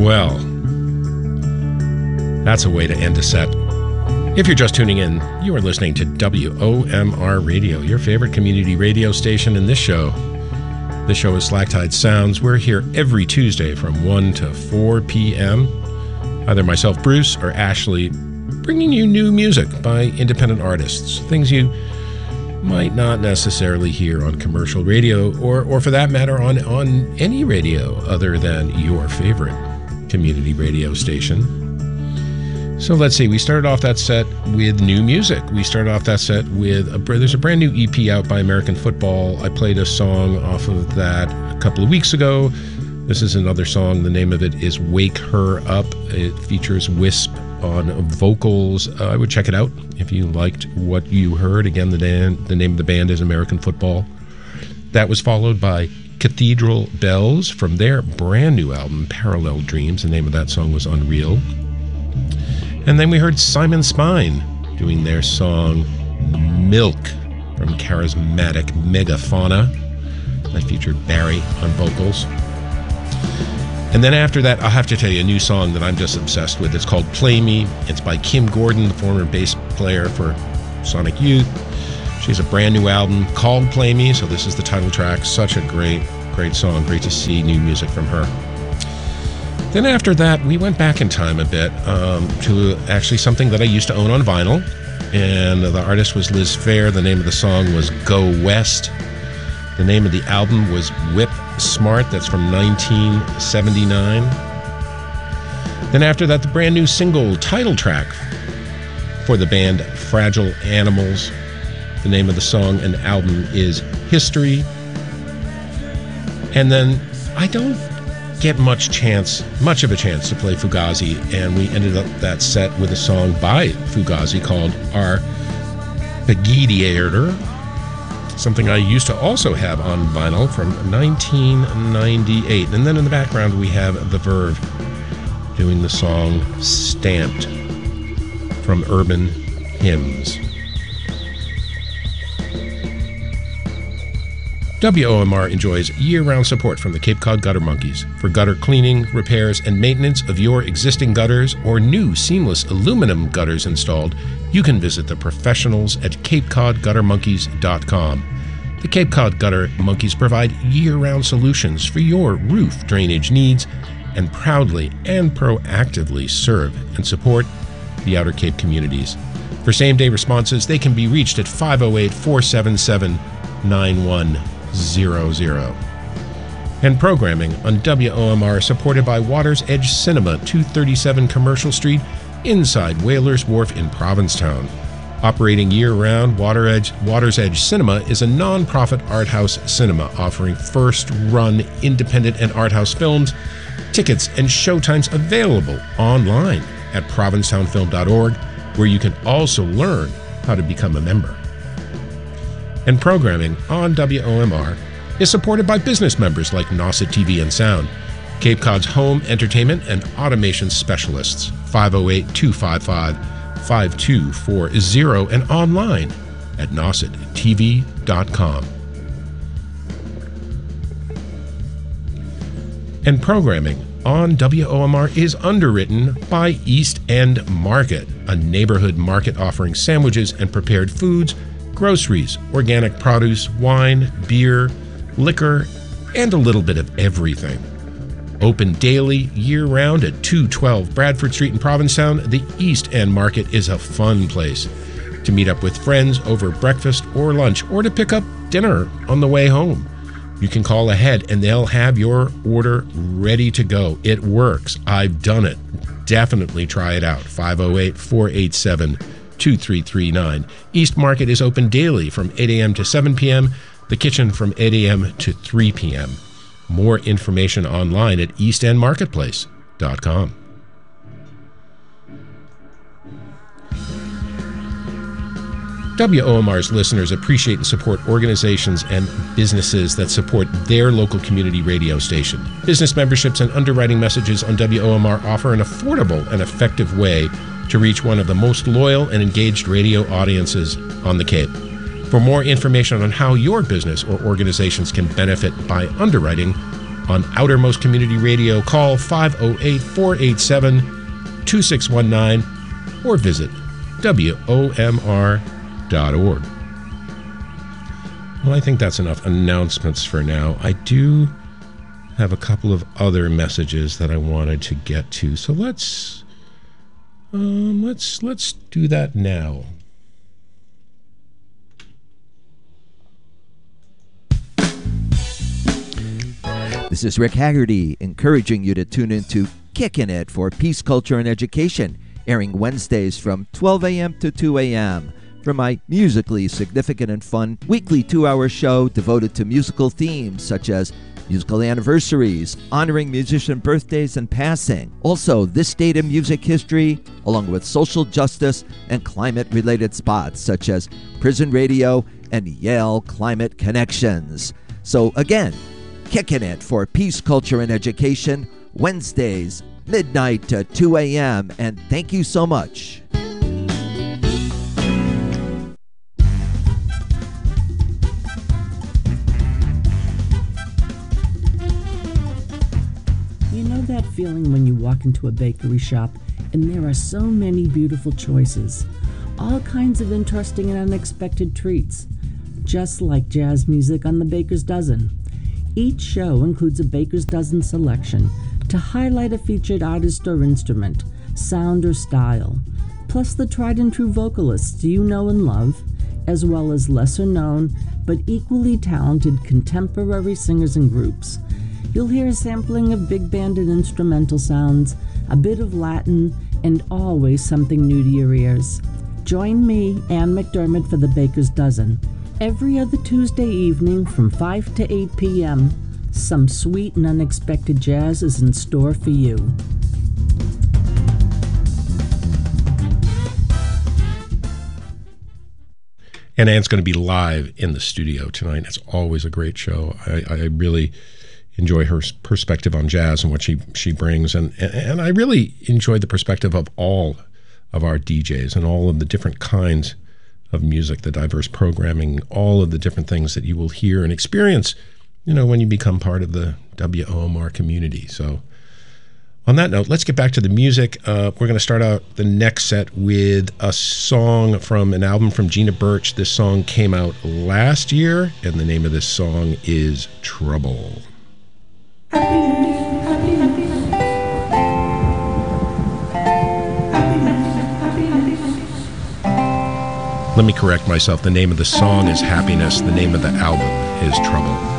Well, that's a way to end a set. If you're just tuning in, you are listening to WOMR Radio, your favorite community radio station. In this show is Slacktide Sounds. We're here every Tuesday from 1 to 4 p.m. Either myself, Bruce, or Ashley, bringing you new music by independent artists, things you might not necessarily hear on commercial radio, or for that matter, on any radio other than your favorite community radio station. So let's see, we started off that set with new music. We started off that set with, there's a brand new EP out by American Football. I played a song off of that a couple of weeks ago. This is another song. The name of it is Wake Her Up. It features Wisp on vocals. I would check it out if you liked what you heard. Again, the name of the band is American Football. That was followed by Cathedral Bells from their brand new album, Parallel Dreams. The name of that song was Unreal. And then we heard Simon Spine doing their song Milk from Charismatic Megafauna. That featured Barry on vocals. And then after that, I'll have to tell you a new song that I'm just obsessed with. It's called Play Me. It's by Kim Gordon, the former bass player for Sonic Youth. She has a brand new album called Play Me, so this is the title track. Such a great song. Great to see new music from her. Then after that, we went back in time a bit to actually something that I used to own on vinyl. And the artist was Liz Phair. The name of the song was Go West. The name of the album was Whip Smart. That's from 1979. Then after that, the brand new single title track for the band Fragile Animals. The name of the song and album is History. And then I don't get much of a chance to play Fugazi, and we ended up that set with a song by Fugazi called Arpeggiator, something I used to also have on vinyl from 1998. And then in the background we have The Verve doing the song Stamped from Urban Hymns. WOMR enjoys year-round support from the Cape Cod Gutter Monkeys. For gutter cleaning, repairs, and maintenance of your existing gutters or new seamless aluminum gutters installed, you can visit the professionals at CapeCodGutterMonkeys.com. The Cape Cod Gutter Monkeys provide year-round solutions for your roof drainage needs and proudly and proactively serve and support the Outer Cape communities. For same-day responses, they can be reached at 508-477-9100. And programming on WOMR supported by Water's Edge Cinema, 237 Commercial Street, inside Whalers Wharf in Provincetown. Operating year-round, Water's Edge Cinema is a non-profit art house cinema offering first-run independent and art house films. Tickets and showtimes available online at provincetownfilm.org, where you can also learn how to become a member. And programming on WOMR is supported by business members like Nauset TV and Sound, Cape Cod's home entertainment and automation specialists, 508-255-5240, and online at nausettv.com. And programming on WOMR is underwritten by East End Market, a neighborhood market offering sandwiches and prepared foods, groceries, organic produce, wine, beer, liquor, and a little bit of everything. Open daily, year-round at 212 Bradford Street in Provincetown, the East End Market is a fun place to meet up with friends over breakfast or lunch, or to pick up dinner on the way home. You can call ahead and they'll have your order ready to go. It works. I've done it. Definitely try it out. 508-487-2339. East Market is open daily from 8 a.m. to 7 p.m., the kitchen from 8 a.m. to 3 p.m. More information online at eastendmarketplace.com. WOMR's listeners appreciate and support organizations and businesses that support their local community radio station. Business memberships and underwriting messages on WOMR offer an affordable and effective way to reach one of the most loyal and engaged radio audiences on the Cape. For more information on how your business or organizations can benefit by underwriting, on Outermost Community Radio. Call 508-487-2619 or visit WOMR.org. Well, I think that's enough announcements for now. I do have a couple of other messages that I wanted to get to, so let's do that now. This is Rick Haggerty, encouraging you to tune into Kickin' It for Peace, Culture, and Education, airing Wednesdays from 12 a.m. to 2 a.m. for my musically significant and fun weekly 2-hour show devoted to musical themes such as musical anniversaries, honoring musician birthdays and passing. Also, this date in music history, along with social justice and climate-related spots such as Prison Radio and Yale Climate Connections. So again, Kicking It for Peace, Culture, and Education, Wednesdays, midnight to 2 a.m. And thank you so much. You know that feeling when you walk into a bakery shop and there are so many beautiful choices, all kinds of interesting and unexpected treats, just like jazz music on the Baker's Dozen. Each show includes a Baker's Dozen selection to highlight a featured artist or instrument, sound or style, plus the tried and true vocalists you know and love, as well as lesser known but equally talented contemporary singers and groups. You'll hear a sampling of big band and instrumental sounds, a bit of Latin, and always something new to your ears. Join me, Ann McDermott, for the Baker's Dozen. Every other Tuesday evening from 5 to 8 p.m., some sweet and unexpected jazz is in store for you. And Ann's going to be live in the studio tonight. It's always a great show. I really enjoy her perspective on jazz and what she brings. And I really enjoy the perspective of all of our DJs and all of the different kinds of music, the diverse programming, all of the different things that you will hear and experience, when you become part of the WOMR community. So on that note, let's get back to the music. We're going to start out the next set with a song from an album from Gina Birch. This song came out last year, and the name of this song is Trouble. Let me correct myself. The name of the song is Happiness. The name of the album is Trouble.